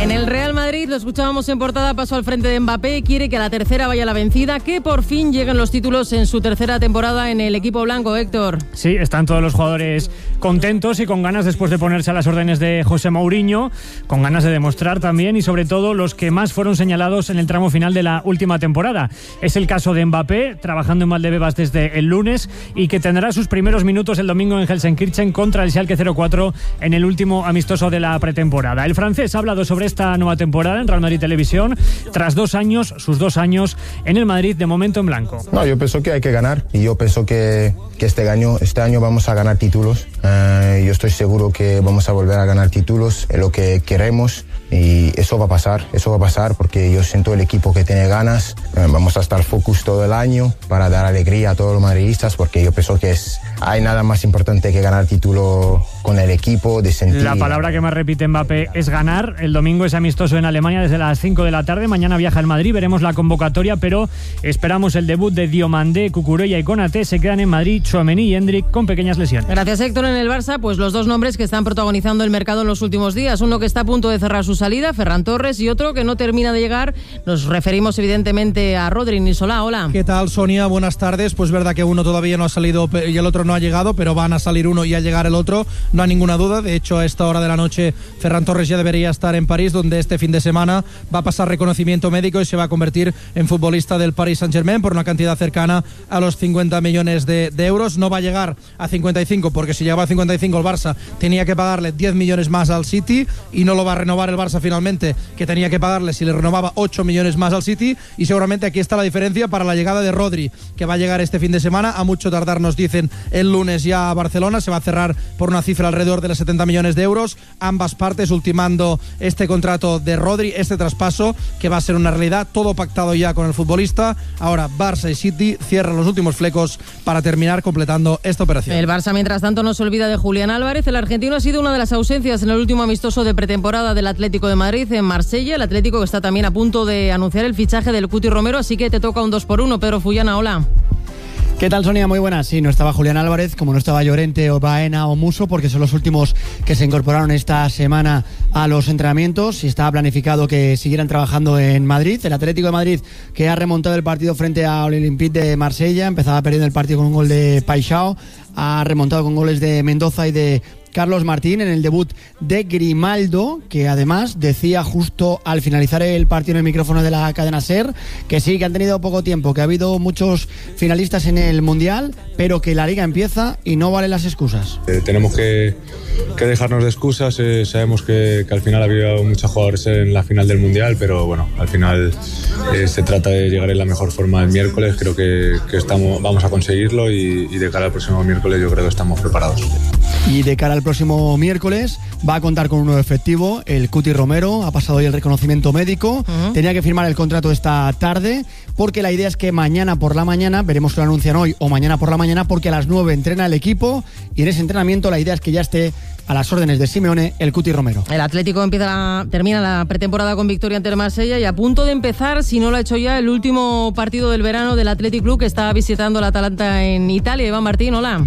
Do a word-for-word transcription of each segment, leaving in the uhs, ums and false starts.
En el Real Madrid, lo escuchábamos en portada, paso al frente de Mbappé, quiere que a la tercera vaya la vencida, que por fin lleguen los títulos en su tercera temporada en el equipo blanco, Héctor. Sí, están todos los jugadores contentos y con ganas después de ponerse a las órdenes de José Mourinho, con ganas de demostrar también, y sobre todo los que más fueron señalados en el tramo final de la última temporada. Es el caso de Mbappé, trabajando en Valdebebas desde el lunes y que tendrá sus primeros minutos el domingo en Gelsenkirchen contra el Schalke cero cuatro en el último amistoso de la pretemporada. El francés ha hablado sobre esta nueva temporada en Real Madrid Televisión, tras dos años, sus dos años en el Madrid, de momento en blanco. No, yo pienso que hay que ganar y yo pienso que, que este año, este año vamos a ganar títulos. Uh, yo estoy seguro que vamos a volver a ganar títulos, es lo que queremos. Y eso va a pasar, eso va a pasar porque yo siento el equipo que tiene ganas. Eh, vamos a estar focus todo el año para dar alegría a todos los madridistas, porque yo pienso que es, hay nada más importante que ganar título con el equipo, de sentir... La palabra que más repite Mbappé es ganar. El domingo es amistoso en Alemania desde las cinco de la tarde. Mañana viaja al Madrid, veremos la convocatoria, pero esperamos el debut de Diomandé, Cucurella y Konaté. Se quedan en Madrid Tchouaméni y Endrick con pequeñas lesiones. Gracias, Héctor. En el Barça, pues los dos nombres que están protagonizando el mercado en los últimos días. Uno que está a punto de cerrar sus salida, Ferran Torres, y otro que no termina de llegar. Nos referimos evidentemente a Rodri Nisolá. Hola. ¿Qué tal, Sonia? Buenas tardes. Pues verdad que uno todavía no ha salido y el otro no ha llegado, pero van a salir uno y a llegar el otro, no hay ninguna duda. De hecho, a esta hora de la noche Ferran Torres ya debería estar en París, donde este fin de semana va a pasar reconocimiento médico y se va a convertir en futbolista del Paris Saint-Germain por una cantidad cercana a los cincuenta millones de, de euros. No va a llegar a cincuenta y cinco, porque si llegaba a cincuenta y cinco el Barça tenía que pagarle diez millones más al City, y no lo va a renovar el Barça finalmente, que tenía que pagarle, si le renovaba, ocho millones más al City. Y seguramente aquí está la diferencia para la llegada de Rodri, que va a llegar este fin de semana, a mucho tardar nos dicen el lunes ya a Barcelona. Se va a cerrar por una cifra alrededor de los setenta millones de euros, ambas partes ultimando este contrato de Rodri, este traspaso que va a ser una realidad, todo pactado ya con el futbolista. Ahora Barça y City cierran los últimos flecos para terminar completando esta operación. El Barça, mientras tanto, no se olvida de Julián Álvarez. El argentino ha sido una de las ausencias en el último amistoso de pretemporada del Atlético de Madrid en Marsella. El Atlético que está también a punto de anunciar el fichaje del Cuti Romero, así que te toca un dos por uno. Pedro Fullana, hola. ¿Qué tal, Sonia? Muy buenas. Sí, no estaba Julián Álvarez, como no estaba Llorente o Baena o Muso, porque son los últimos que se incorporaron esta semana a los entrenamientos y estaba planificado que siguieran trabajando en Madrid. El Atlético de Madrid, que ha remontado el partido frente a Olympique de Marsella, empezaba perdiendo el partido con un gol de Paixão, ha remontado con goles de Mendoza y de Carlos Martín en el debut de Grimaldo, que además decía justo al finalizar el partido en el micrófono de la cadena SER que sí, que han tenido poco tiempo, que ha habido muchos finalistas en el Mundial, pero que la Liga empieza y no valen las excusas. Eh, tenemos que, que dejarnos de excusas. Eh, sabemos que, que al final ha habido muchos jugadores en la final del Mundial, pero bueno, al final eh, se trata de llegar en la mejor forma el miércoles. Creo que, que estamos, vamos a conseguirlo y, y de cara al próximo miércoles yo creo que estamos preparados. Y de cara al próximo miércoles va a contar con un nuevo efectivo, el Cuti Romero. Ha pasado hoy el reconocimiento médico, uh-huh. Tenía que firmar el contrato esta tarde, porque la idea es que mañana por la mañana, veremos que lo anuncian hoy o mañana por la mañana, porque a las nueve entrena el equipo y en ese entrenamiento la idea es que ya esté a las órdenes de Simeone el Cuti Romero. El Atlético empieza la, termina la pretemporada con victoria ante el Marsella y a punto de empezar, si no lo ha hecho ya, el último partido del verano del Athletic Club, que está visitando el Atalanta en Italia. Iván Martín, hola.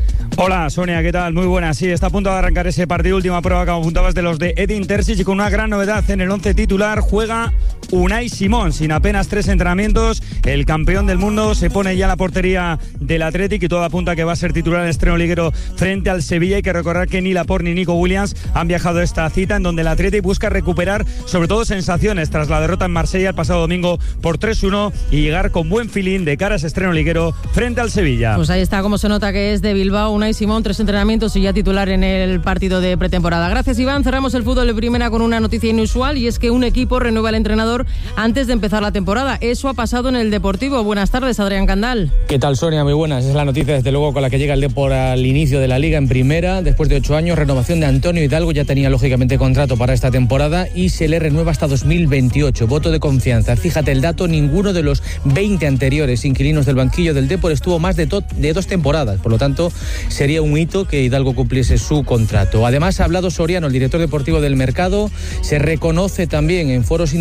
Hola, Sonia, ¿qué tal? Muy buena. Sí, está a punto de arrancar ese partido, última prueba, como apuntabas, de los de Edin Terzic, y con una gran novedad en el once titular juega Unai Simón. Sin apenas tres entrenamientos, el campeón del mundo se pone ya en la portería del Athletic y todo apunta a que va a ser titular en el estreno liguero frente al Sevilla. Hay que recordar que ni Laporte ni Nico Williams han viajado a esta cita, en donde el Athletic busca recuperar sobre todo sensaciones tras la derrota en Marsella el pasado domingo por tres uno y llegar con buen feeling de cara a ese estreno liguero frente al Sevilla. Pues ahí está como se nota que es de Bilbao Unai Simón, tres entrenamientos y ya titular en el partido de pretemporada. Gracias, Iván. Cerramos el fútbol de primera con una noticia inusual, y es que un equipo renueva al entrenador antes de empezar la temporada. Eso ha pasado en el Deportivo. Buenas tardes, Adrián Candal. ¿Qué tal, Sonia? Muy buenas. Es la noticia, desde luego, con la que llega el Depor al inicio de la Liga en primera. Después de ocho años, renovación de Antonio Hidalgo. Ya tenía, lógicamente, contrato para esta temporada y se le renueva hasta dos mil veintiocho. Voto de confianza. Fíjate el dato, ninguno de los veinte anteriores inquilinos del banquillo del Depor estuvo más de, to- de dos temporadas. Por lo tanto, sería un hito que Hidalgo cumpliese su contrato. Además, ha hablado Soriano, el director deportivo del mercado. Se reconoce también en foros internos que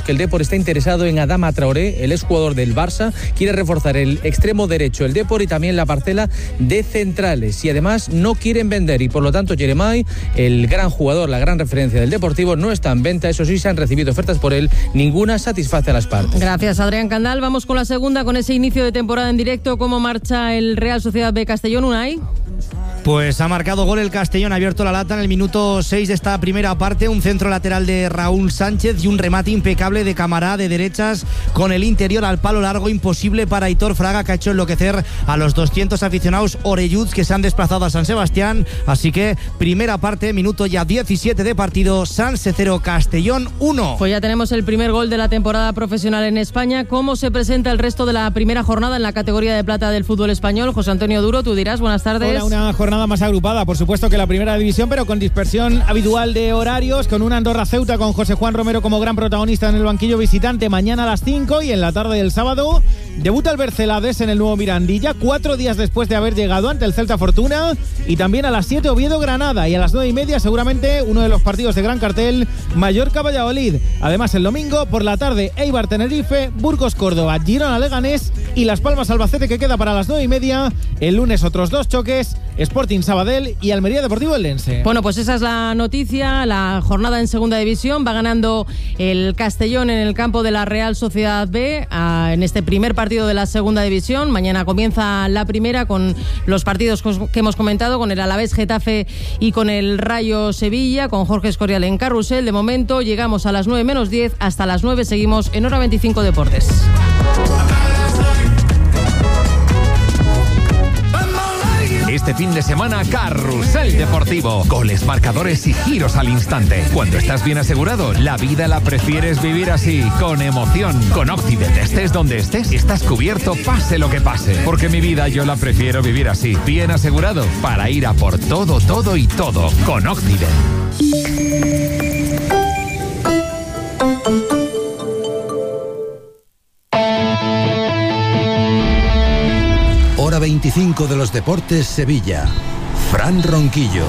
que el Depor está interesado en Adama Traoré, el exjugador del Barça, quiere reforzar el extremo derecho, el Depor, y también la parcela de centrales, y además no quieren vender, y por lo tanto Jeremai, el gran jugador, la gran referencia del Deportivo, no está en venta. Eso sí, se han recibido ofertas por él, ninguna satisface a las partes. Gracias, Adrián Candal. Vamos con la segunda, con ese inicio de temporada en directo. ¿Cómo marcha el Real Sociedad B Castellón, Unai? Pues ha marcado gol el Castellón, ha abierto la lata en el minuto seis de esta primera parte, un centro lateral de Raúl Sánchez y un remate impecable de Camará de derechas con el interior al palo largo, imposible para Aitor Fraga, que ha hecho enloquecer a los doscientos aficionados orelluds que se han desplazado a San Sebastián. Así que primera parte, minuto ya diecisiete de partido, Sanse cero, Castellón uno. Pues ya tenemos el primer gol de la temporada profesional en España. ¿Cómo se presenta el resto de la primera jornada en la categoría de plata del fútbol español? José Antonio Duro, tú dirás, buenas tardes. Hola, una jornada más agrupada, por supuesto, que la primera división, pero con dispersión habitual de horarios, con un Andorra Ceuta con José Juan Romero como gran protagonista en el banquillo visitante mañana a las cinco, y en la tarde del sábado debuta el Bercelades en el nuevo Mirandilla, cuatro días después de haber llegado ante el Celta Fortuna, y también a las siete Oviedo Granada, y a las nueve y media seguramente uno de los partidos de gran cartel, Mallorca Valladolid. Además el domingo por la tarde Eibar Tenerife, Burgos Córdoba, Girona Leganés y Las Palmas Albacete, que queda para las nueve y media. El lunes otros dos choques, Sporting Sabadell y Almería Deportivo Eldense. Bueno, pues esa es la noticia. La jornada en segunda división va ganando el Castellón en el campo de la Real Sociedad B a, en este primer partido de la segunda división. Mañana comienza la primera con los partidos que hemos comentado, con el Alavés Getafe y con el Rayo Sevilla, con Jorge Escorial en carrusel. De momento llegamos a las nueve menos diez, hasta las nueve seguimos en Hora veinticinco Deportes. Este fin de semana, Carrusel Deportivo. Goles, marcadores y giros al instante. Cuando estás bien asegurado, la vida la prefieres vivir así, con emoción. Con Occident, estés donde estés, estás cubierto, pase lo que pase. Porque mi vida yo la prefiero vivir así, bien asegurado, para ir a por todo, todo y todo. Con Occident. Hora veinticinco de los Deportes, Sevilla. Fran Ronquillo.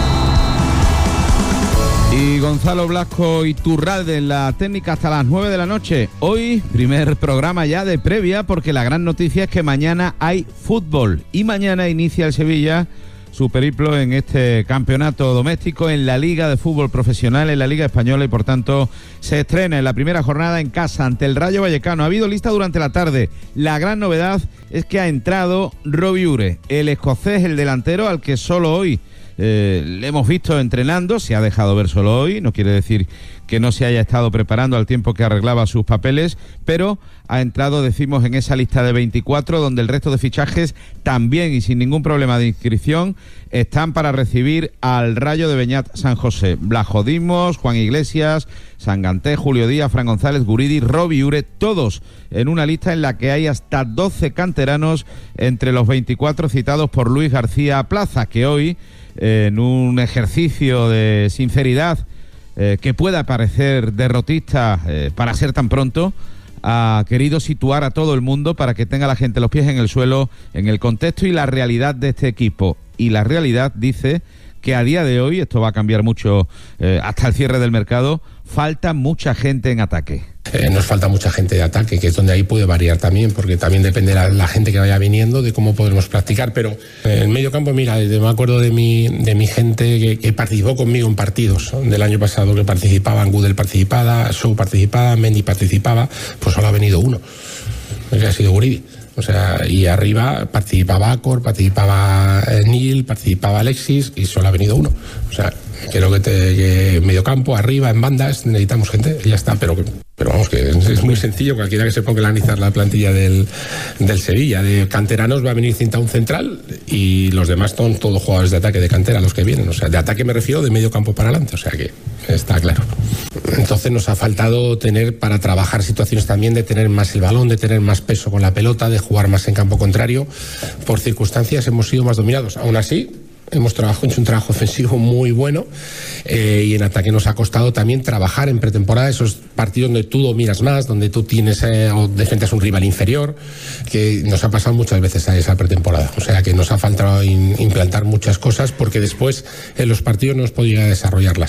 Y Gonzalo Blasco Iturralde en la técnica hasta las nueve de la noche. Hoy, primer programa ya de previa, porque la gran noticia es que mañana hay fútbol. Y mañana inicia el Sevilla su periplo en este campeonato doméstico, en la Liga de Fútbol Profesional, en la Liga Española, y por tanto se estrena en la primera jornada en casa ante el Rayo Vallecano. Ha habido lista durante la tarde. La gran novedad es que ha entrado Robbie Ure, el escocés, el delantero, al que solo hoy eh, le hemos visto entrenando. Se ha dejado ver solo hoy, no quiere decir que no se haya estado preparando al tiempo que arreglaba sus papeles, pero ha entrado, decimos, en esa lista de veinticuatro, donde el resto de fichajes también y sin ningún problema de inscripción están para recibir al Rayo de Beñat San José. Blajo Dimos, Juan Iglesias, Sanganté, Julio Díaz, Fran González, Guridi, Robbie Ure, todos en una lista en la que hay hasta doce canteranos entre los veinticuatro citados por Luis García Plaza, que hoy, eh, en un ejercicio de sinceridad Eh, que pueda parecer derrotista eh, para ser tan pronto, ha querido situar a todo el mundo para que tenga la gente los pies en el suelo en el contexto y la realidad de este equipo. Y la realidad dice que a día de hoy, esto va a cambiar mucho eh, hasta el cierre del mercado, falta mucha gente en ataque. Eh, nos falta mucha gente de ataque, que es donde ahí puede variar también, porque también depende de la, la gente que vaya viniendo, de cómo podemos practicar. Pero en el medio campo, mira, me acuerdo de mi, de mi gente que, que participó conmigo en partidos, ¿no? Del año pasado, que participaban, Gudel participaba, Sou participaba, Mendy participaba, pues solo ha venido uno, que ha sido Guridi. O sea, y arriba participaba Acor, participaba Neil, participaba Alexis, y solo ha venido uno. O sea, creo que, te, que medio campo, arriba, en bandas, necesitamos gente, y ya está. Pero, pero vamos, que es, es muy sencillo. Cualquiera que se ponga a analizar la plantilla del, del Sevilla, de canteranos, va a venir cinta un central, y los demás son todos jugadores de ataque de cantera los que vienen. O sea, de ataque me refiero de medio campo para adelante, o sea que está claro. Entonces nos ha faltado tener, para trabajar situaciones también, de tener más el balón, de tener más peso con la pelota, de jugar más en campo contrario. Por circunstancias hemos sido más dominados. Aún así, hemos trabajado, hecho un trabajo ofensivo muy bueno, eh, y en ataque nos ha costado también trabajar en pretemporada esos partidos donde tú dominas más, donde tú tienes eh, o defiendes un rival inferior, que nos ha pasado muchas veces a esa pretemporada. O sea que nos ha faltado in, implantar muchas cosas, porque después en los partidos no hemos podido desarrollarlas.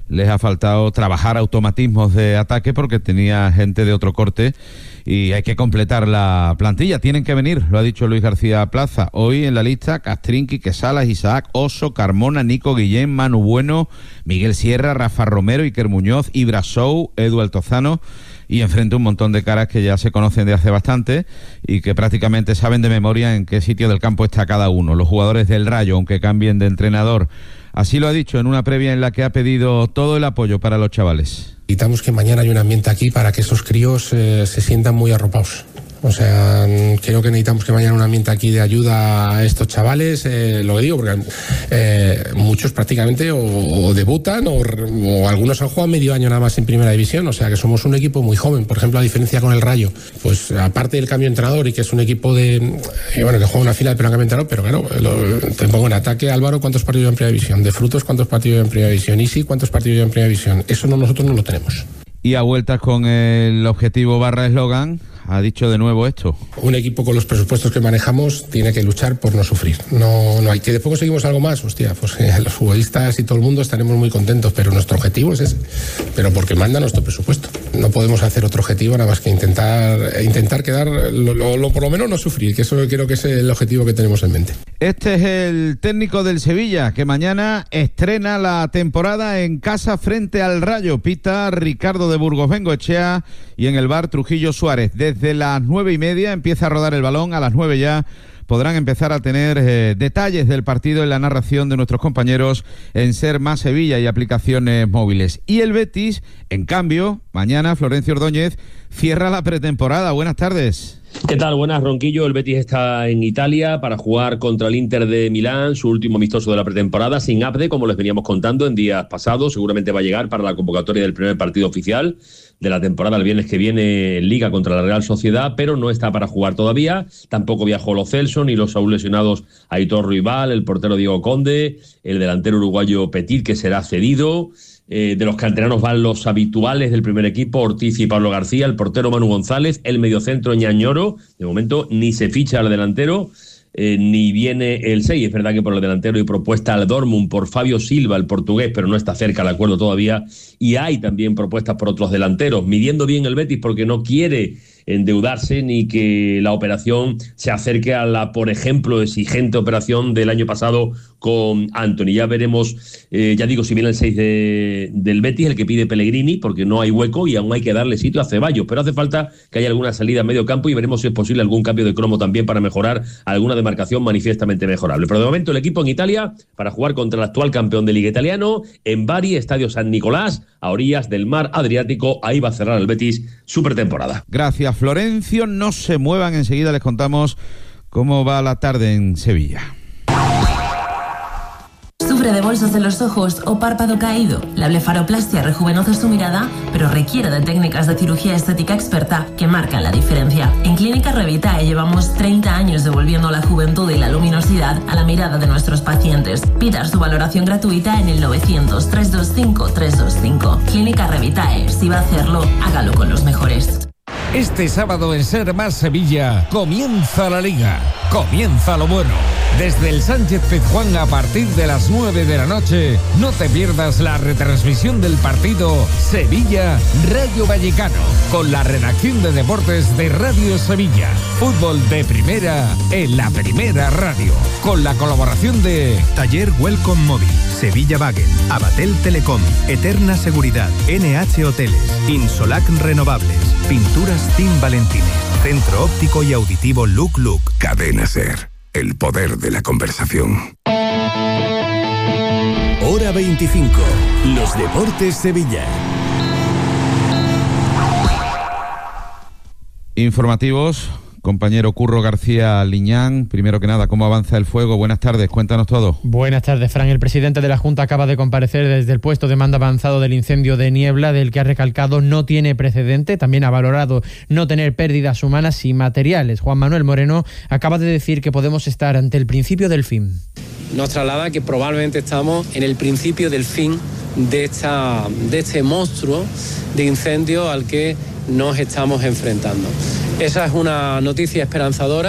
les ha faltado trabajar automatismos de ataque porque tenía gente de otro corte y hay que completar la plantilla. Tienen que venir, lo ha dicho Luis García Plaza. Hoy en la lista, Castrín, Quique Salas, Isaac, Oso, Carmona, Nico Guillén, Manu Bueno, Miguel Sierra, Rafa Romero, Iker Muñoz, Ibra Sou, Edu Altozano, y enfrente un montón de caras que ya se conocen de hace bastante y que prácticamente saben de memoria en qué sitio del campo está cada uno. Los jugadores del Rayo, aunque cambien de entrenador. Así lo ha dicho en una previa en la que ha pedido todo el apoyo para los chavales. Necesitamos que mañana haya un ambiente aquí para que esos críos eh, se sientan muy arropados. O sea, creo que necesitamos que mañana un ambiente aquí de ayuda a estos chavales, eh, lo que digo, porque eh, muchos prácticamente o, o debutan o, o algunos han jugado medio año nada más en primera división, o sea que somos un equipo muy joven. Por ejemplo, a diferencia con el Rayo, pues aparte del cambio de entrenador y que es un equipo de, eh, bueno, que juega una fila de pero han cambiado de entrenador, pero claro, lo, te pongo en ataque, Álvaro, ¿cuántos partidos en primera división? De Frutos, ¿cuántos partidos en primera división? Isi, ¿cuántos partidos en primera división? Eso no, nosotros no lo tenemos. Y a vueltas con el objetivo barra eslogan, ha dicho de nuevo esto. Un equipo con los presupuestos que manejamos tiene que luchar por no sufrir. No, no hay que después conseguimos algo más, hostia, pues eh, los futbolistas y todo el mundo estaremos muy contentos, pero nuestro objetivo es ese, pero porque manda nuestro presupuesto. No podemos hacer otro objetivo nada más que intentar intentar quedar, lo, lo, lo, por lo menos no sufrir, que eso creo que es el objetivo que tenemos en mente. Este es el técnico del Sevilla, que mañana estrena la temporada en casa frente al Rayo. Pita Ricardo de Burgos Bengoechea y en el bar Trujillo Suárez. Desde las nueve y media empieza a rodar el balón, a las nueve ya podrán empezar a tener eh, detalles del partido en la narración de nuestros compañeros en Ser Más Sevilla y aplicaciones móviles. Y el Betis, en cambio, mañana Florencio Ordóñez cierra la pretemporada. Buenas tardes. ¿Qué tal? Buenas, Ronquillo. El Betis está en Italia para jugar contra el Inter de Milán, su último amistoso de la pretemporada, sin Abde, como les veníamos contando en días pasados. Seguramente va a llegar para la convocatoria del primer partido oficial de la temporada el viernes que viene en Liga contra la Real Sociedad, pero no está para jugar todavía. Tampoco viajó Lo Celso ni los aún lesionados Aitor Ruibal, el portero Diego Conde, el delantero uruguayo Petit, que será cedido. Eh, de los canteranos van los habituales del primer equipo, Ortiz y Pablo García, el portero Manu González, el mediocentro Ñañoro. De momento ni se ficha al delantero, eh, ni viene el seis. Es verdad que por el delantero hay propuesta al Dortmund por Fabio Silva, el portugués, pero no está cerca el acuerdo todavía. Y hay también propuestas por otros delanteros, midiendo bien el Betis porque no quiere endeudarse ni que la operación se acerque a la, por ejemplo, exigente operación del año pasado con Antony. Ya veremos, eh, ya digo, si viene el seis de, del Betis, el que pide Pellegrini, porque no hay hueco y aún hay que darle sitio a Ceballos, pero hace falta que haya alguna salida a medio campo y veremos si es posible algún cambio de cromo también para mejorar alguna demarcación manifiestamente mejorable. Pero de momento el equipo en Italia para jugar contra el actual campeón de Liga italiano en Bari, Estadio San Nicolás, a orillas del mar Adriático. Ahí va a cerrar el Betis su pretemporada. Gracias, Florencio. No se muevan, enseguida les contamos cómo va la tarde en Sevilla. ¿Sufre de bolsos en los ojos o párpado caído? La blefaroplastia rejuvenece su mirada, pero requiere de técnicas de cirugía estética experta que marcan la diferencia. En Clínica Revitae llevamos treinta años devolviendo la juventud y la luminosidad a la mirada de nuestros pacientes. Pida su valoración gratuita en el novecientos, trescientos veinticinco, trescientos veinticinco. Clínica Revitae, si va a hacerlo, hágalo con los mejores. Este sábado en Ser Más Sevilla comienza la Liga, comienza lo bueno. Desde el Sánchez Pizjuán a partir de las nueve de la noche, no te pierdas la retransmisión del partido Sevilla-Rayo Vallecano, con la redacción de deportes de Radio Sevilla. Fútbol de primera en la Primera Radio, con la colaboración de Taller Welcome Móvil, Sevilla Wagen, Abatel Telecom, Eterna Seguridad, N H Hoteles, Insolac Renovables, Pinturas Team Valentines, Centro Óptico y Auditivo Look Look. Cadena Ser, el poder de la conversación. Hora veinticinco, los deportes Sevilla. Informativos, compañero Curro García Liñán. Primero que nada, ¿cómo avanza el fuego? Buenas tardes, cuéntanos todo. Buenas tardes, Fran. El presidente de la Junta acaba de comparecer desde el puesto de mando avanzado del incendio de Niebla, del que ha recalcado no tiene precedente. También ha valorado no tener pérdidas humanas y materiales. Juan Manuel Moreno acaba de decir que podemos estar ante el principio del fin. Nos traslada que probablemente estamos en el principio del fin de, esta, de este monstruo de incendio al que nos estamos enfrentando. Esa es una noticia esperanzadora.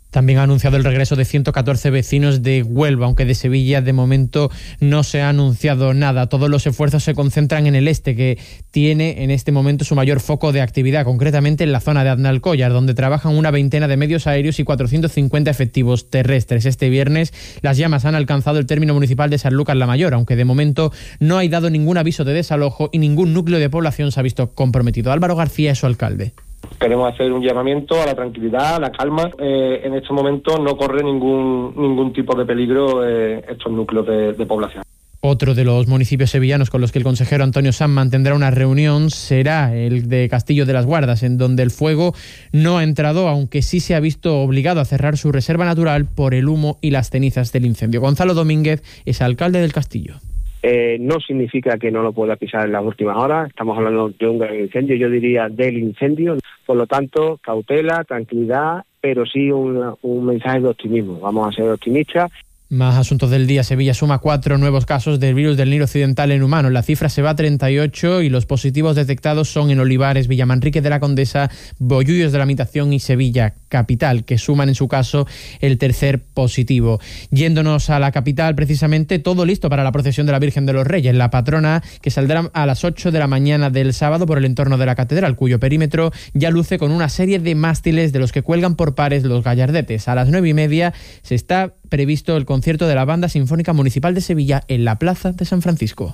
También ha anunciado el regreso de ciento catorce vecinos de Huelva, aunque de Sevilla de momento no se ha anunciado nada. Todos los esfuerzos se concentran en el este, que tiene en este momento su mayor foco de actividad, concretamente en la zona de Aznalcóllar, donde trabajan una veintena de medios aéreos y cuatrocientos cincuenta efectivos terrestres. Este viernes las llamas han alcanzado el término municipal de Sanlúcar la Mayor, aunque de momento no hay dado ningún aviso de desalojo y ningún núcleo de población se ha visto comprometido. Álvaro García es su alcalde. Queremos hacer un llamamiento a la tranquilidad, a la calma. Eh, en este momento no corre ningún ningún tipo de peligro eh, estos núcleos de, de población. Otro de los municipios sevillanos con los que el consejero Antonio Sanz mantendrá una reunión será el de Castillo de las Guardas, en donde el fuego no ha entrado, aunque sí se ha visto obligado a cerrar su reserva natural por el humo y las cenizas del incendio. Gonzalo Domínguez es alcalde del Castillo. Eh, no significa que no lo pueda pisar en las últimas horas, estamos hablando de un gran incendio, yo diría del incendio, por lo tanto, cautela, tranquilidad, pero sí un, un mensaje de optimismo, vamos a ser optimistas. Más asuntos del día. Sevilla suma cuatro nuevos casos del virus del Nilo Occidental en humanos. La cifra se va a treinta y ocho y los positivos detectados son en Olivares, Villamanrique de la Condesa, Bollullos de la Mitación y Sevilla capital, que suman en su caso el tercer positivo. Yéndonos a la capital, precisamente, todo listo para la procesión de la Virgen de los Reyes, la patrona, que saldrá a las ocho de la mañana del sábado por el entorno de la catedral, cuyo perímetro ya luce con una serie de mástiles de los que cuelgan por pares los gallardetes. A las nueve y media se está previsto el concierto de la Banda Sinfónica Municipal de Sevilla en la Plaza de San Francisco.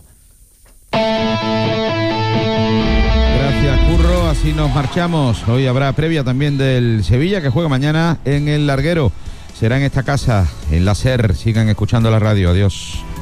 Gracias, Curro. Así nos marchamos. Hoy habrá previa también del Sevilla, que juega mañana en el Larguero. Será en esta casa, en la SER. Sigan escuchando la radio. Adiós.